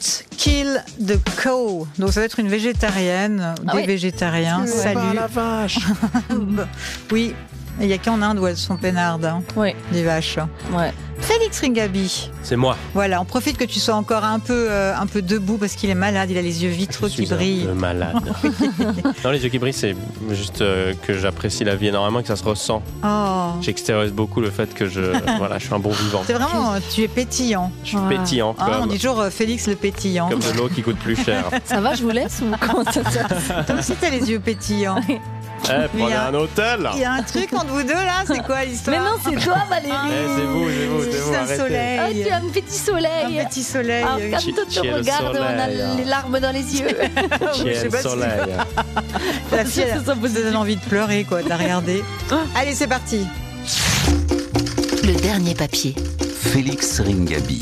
Don't kill the cow. Donc ça va être une végétarienne, des végétariens. Salut. La vache. Oui, il n'y a qu'en Inde où elles sont peinardes, Oui. les vaches. Ouais. Félix Ringaby. C'est moi. Voilà, on profite que tu sois encore un peu debout parce qu'il est malade, il a les yeux vitreux qui brillent. Je suis malade. Non, les yeux qui brillent, c'est juste que j'apprécie la vie énormément et que ça se ressent. Oh. J'extériorise beaucoup le fait que je suis un bon vivant. C'est vraiment, tu es pétillant. Je suis pétillant On dit toujours Félix le pétillant. comme de l'eau qui coûte plus cher. Ça va, je vous laisse ou comment ça se passe? Toi aussi t'as les yeux pétillants. Prenez un hôtel. Il y a un truc entre vous deux là, c'est quoi l'histoire? Mais non, c'est toi, Valérie. C'est vous, C'est un arrêtez. soleil. Ah, tu as un petit soleil. Un petit soleil. Alors, quand on te Ciel regarde, on a soleil. les larmes dans les yeux. Je sais Ciel, pas si- soleil. La fille, Ça vous donne envie de pleurer, quoi, de la regarder. Allez, c'est parti. Le dernier papier. Félix Ringaby.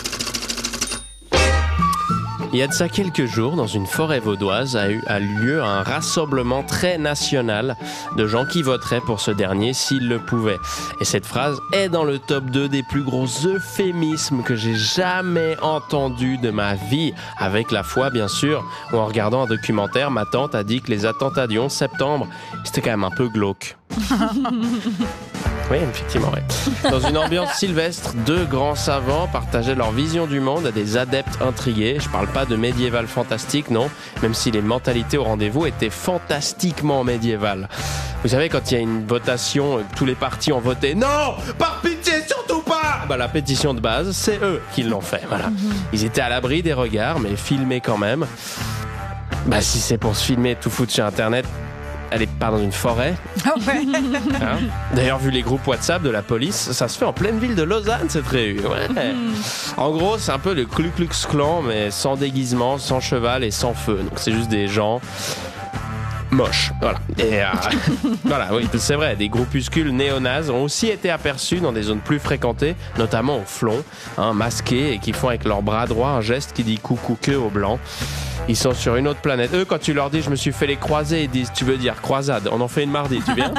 Il y a de ça quelques jours, dans une forêt vaudoise, a eu lieu un rassemblement très national de gens qui voteraient pour ce dernier s'ils le pouvaient. Et cette phrase est dans le top 2 des plus gros euphémismes que j'ai jamais entendus de ma vie. Avec la foi, bien sûr, où en regardant un documentaire, ma tante a dit que les attentats du 11 septembre, c'était quand même un peu glauque. Oui, effectivement, oui. Dans une ambiance sylvestre, deux grands savants partageaient leur vision du monde à des adeptes intrigués. Je parle pas de médiéval fantastique, non, même si les mentalités au rendez-vous étaient fantastiquement médiévales. Vous savez, quand il y a une votation, tous les partis ont voté « Non, par pitié, surtout pas !» La pétition de base, c'est eux qui l'ont fait, voilà. Ils étaient à l'abri des regards, mais filmés quand même. Si c'est pour se filmer et tout foutre sur Internet, allez pas dans une forêt. Hein? D'ailleurs, vu les groupes WhatsApp de la police, ça se fait en pleine ville de Lausanne, cette réunion. Ouais. En gros, c'est un peu le Ku Klux Klan, mais sans déguisement, sans cheval et sans feu. Donc c'est juste des gens moches. Voilà. Et voilà, oui, c'est vrai. Des groupuscules néo-nazis ont aussi été aperçus dans des zones plus fréquentées, notamment au Flon, masqués et qui font avec leur bras droit un geste qui dit coucou que aux blancs. Ils sont sur une autre planète. Eux, quand tu leur dis je me suis fait les croisés, ils disent tu veux dire croisade. On en fait une mardi, tu viens?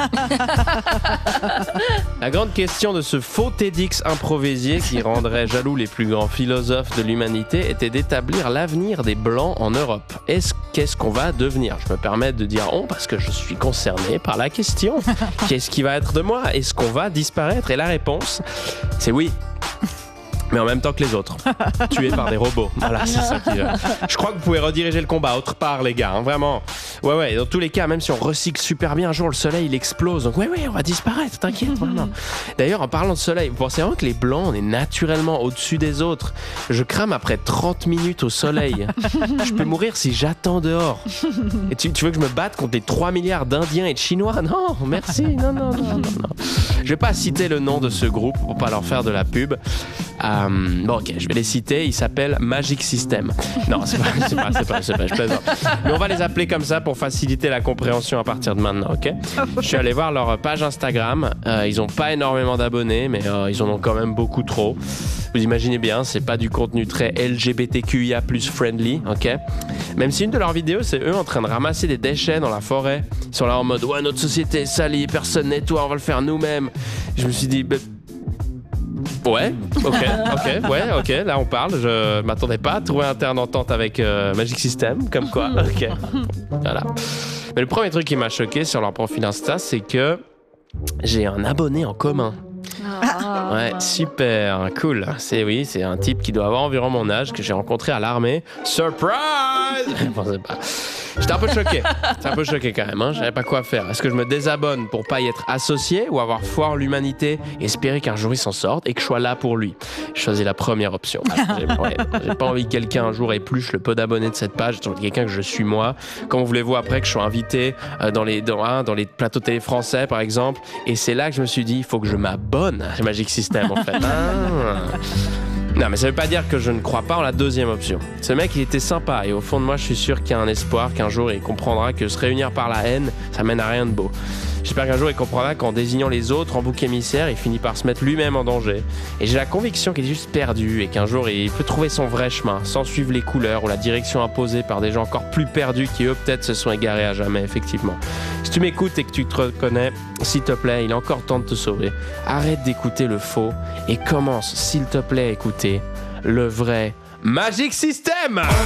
La grande question de ce faux TEDx improvisé qui rendrait jaloux les plus grands philosophes de l'humanité était d'établir l'avenir des Blancs en Europe. Qu'est-ce qu'on va devenir? Je me permets de dire on parce que je suis concerné par la question. Qu'est-ce qui va être de moi? Est-ce qu'on va disparaître? Et la réponse, c'est oui. Mais en même temps que les autres, tués par des robots. Voilà, c'est ça qui... Je crois que vous pouvez rediriger le combat autre part, les gars, vraiment. Ouais, dans tous les cas, même si on recycle super bien, un jour le soleil il explose. Donc ouais, on va disparaître, t'inquiète, vraiment. D'ailleurs, en parlant de soleil, vous pensez vraiment que les blancs, on est naturellement au-dessus des autres? Je crame après 30 minutes au soleil. Je peux mourir si j'attends dehors. Et tu veux que je me batte contre les 3 milliards d'Indiens et de Chinois? Non, merci, non. Je vais pas citer le nom de ce groupe pour pas leur faire de la pub. Ok, je vais les citer. Ils s'appellent Magic System. Non, c'est pas, je plaisante. Mais on va les appeler comme ça pour faciliter la compréhension à partir de maintenant, ok? Je suis allé voir leur page Instagram. Ils ont pas énormément d'abonnés, mais ils en ont quand même beaucoup trop. Vous imaginez bien, c'est pas du contenu très LGBTQIA+ friendly, ok? Même si une de leurs vidéos, c'est eux en train de ramasser des déchets dans la forêt. Ils sont là en mode ouais, notre société est salie, personne nettoie, on va le faire nous-mêmes. Je me suis dit ouais, ok, là on parle. Je m'attendais pas à trouver un terrain d'entente avec Magic System, comme quoi, ok. Voilà. Mais le premier truc qui m'a choqué sur leur profil Insta, c'est que j'ai un abonné en commun. Ouais, super, cool. C'est un type qui doit avoir environ mon âge, que j'ai rencontré à l'armée. Surprise! Je pensais pas. J'étais un peu choqué. C'est un peu choqué quand même, hein. Je savais pas quoi faire. Est-ce que je me désabonne pour pas y être associé ou avoir foi en l'humanité et espérer qu'un jour il s'en sorte et que je sois là pour lui? Je choisis la première option. J'ai pas envie que quelqu'un un jour épluche le peu d'abonnés de cette page. J'ai envie quelqu'un que je suis moi. Comment voulez-vous après que je sois invité dans les plateaux télé français par exemple? Et c'est là que je me suis dit, il faut que je m'abonne à Magic System en fait. Non, mais ça veut pas dire que je ne crois pas en la deuxième option. Ce mec, il était sympa et au fond de moi, je suis sûr qu'il y a un espoir qu'un jour, il comprendra que se réunir par la haine, ça mène à rien de beau. J'espère qu'un jour, il comprendra qu'en désignant les autres en bouc émissaire, il finit par se mettre lui-même en danger. Et j'ai la conviction qu'il est juste perdu et qu'un jour, il peut trouver son vrai chemin sans suivre les couleurs ou la direction imposée par des gens encore plus perdus qui, eux, peut-être se sont égarés à jamais, effectivement. Si tu m'écoutes et que tu te reconnais, s'il te plaît, il est encore temps de te sauver. Arrête d'écouter le faux et commence, s'il te plaît, à écouter le vrai, Magic System.